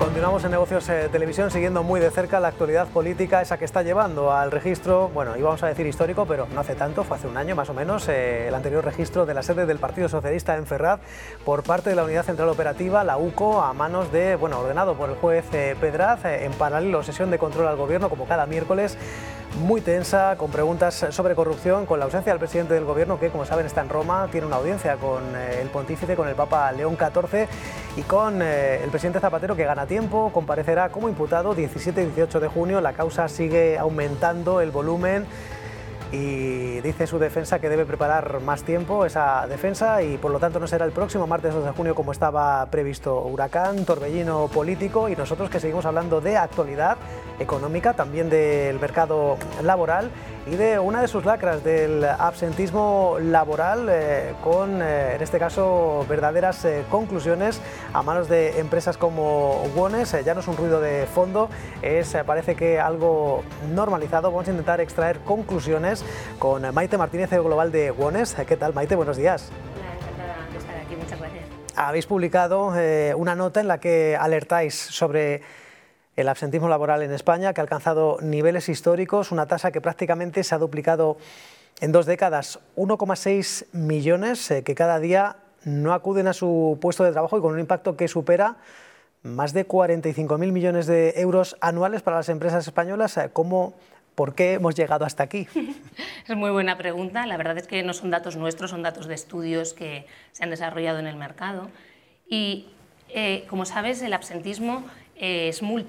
Continuamos en Negocios Televisión siguiendo muy de cerca la actualidad política, esa que está llevando al registro, bueno, íbamos a decir histórico, pero no hace tanto, fue hace un año más o menos, el anterior registro de la sede del Partido Socialista en Ferraz por parte de la Unidad Central Operativa, la UCO, a manos de, bueno, ordenado por el juez Pedraz, en paralelo sesión de control al gobierno como cada miércoles, muy tensa, con preguntas sobre corrupción, con la ausencia del presidente del gobierno que, como saben, está en Roma, tiene una audiencia con el pontífice, con el Papa León XIV y con el presidente Zapatero, que gana tiempo, comparecerá como imputado 17 y 18 de junio. La causa sigue aumentando el volumen y dice su defensa que debe preparar más tiempo esa defensa y por lo tanto no será el próximo martes 2 de junio como estaba previsto. Huracán, torbellino político y nosotros que seguimos hablando de actualidad económica, también del mercado laboral y de una de sus lacras, del absentismo laboral, con en este caso verdaderas conclusiones a manos de empresas como Wones. Ya no es un ruido de fondo, parece que algo normalizado. Vamos a intentar extraer conclusiones con Maite Martínez, el global de Wones. ¿Qué tal, Maite? Buenos días. Hola, encantada de estar aquí, muchas gracias. Habéis publicado una nota en la que alertáis sobre el absentismo laboral en España, que ha alcanzado niveles históricos, una tasa que prácticamente se ha duplicado en 2 décadas. 1,6 millones que cada día no acuden a su puesto de trabajo y con un impacto que supera más de 45.000 millones de euros anuales para las empresas españolas. ¿Por qué hemos llegado hasta aquí? Es muy buena pregunta. La verdad es que no son datos nuestros, son datos de estudios que se han desarrollado en el mercado. Y como sabes, el absentismo es